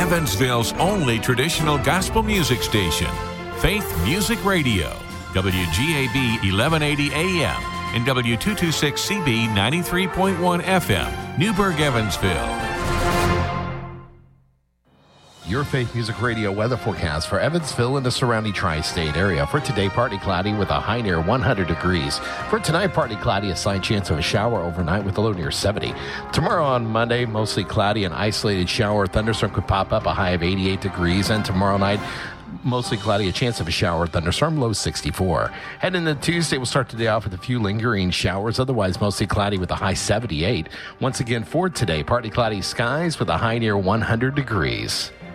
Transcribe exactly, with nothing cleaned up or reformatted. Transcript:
Evansville's only traditional gospel music station, Faith Music Radio, W G A B eleven eighty A M and W two twenty-six C B ninety-three point one F M, Newburgh, Evansville. Your Faith Music Radio weather forecast for Evansville and the surrounding tri-state area. For today, partly cloudy with a high near one hundred degrees. For tonight, partly cloudy, a slight chance of a shower overnight with a low near seventy. Tomorrow on Monday, mostly cloudy, an isolated shower or thunderstorm could pop up, a high of eighty-eight degrees. And tomorrow night, mostly cloudy, a chance of a shower or thunderstorm, low sixty-four. Heading into Tuesday, we'll start the day off with a few lingering showers, otherwise mostly cloudy with a high seventy-eight. Once again, for today, partly cloudy skies with a high near one hundred degrees.